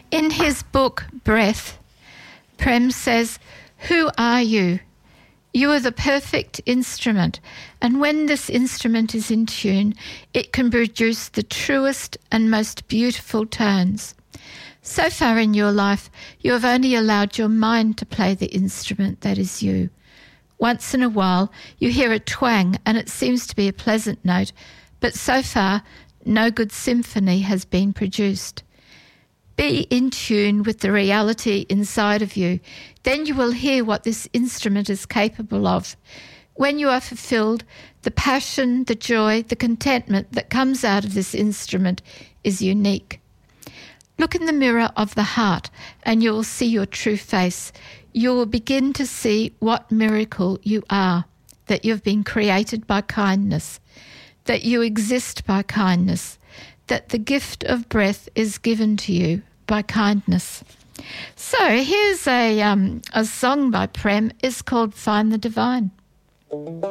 In his book, Breath, Prem says, "Who are you? You are the perfect instrument, and when this instrument is in tune, it can produce the truest and most beautiful tones. So far in your life, you have only allowed your mind to play the instrument that is you. Once in a while, you hear a twang and it seems to be a pleasant note, but so far, no good symphony has been produced. Be in tune with the reality inside of you. Then you will hear what this instrument is capable of. When you are fulfilled, the passion, the joy, the contentment that comes out of this instrument is unique. Look in the mirror of the heart and you will see your true face. You will begin to see what miracle you are, that you have been created by kindness, that you exist by kindness, that the gift of breath is given to you by kindness." So here's a song by Prem. It's called Find the Divine.